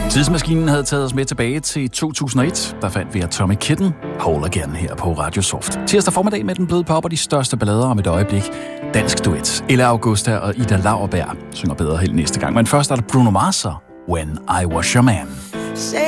Tidsmaskinen havde taget os med tilbage til 2001. Der fandt vi af Tommy Kitten, Whole Again her på Radio Soft. Tirsdag formiddag med den bløde pop og de største ballader om et øjeblik. Dansk duet. Ella Augusta og Ida Lauerberg synger bedre helt næste gang. Men først er der Bruno Mars, When I Was Your Man.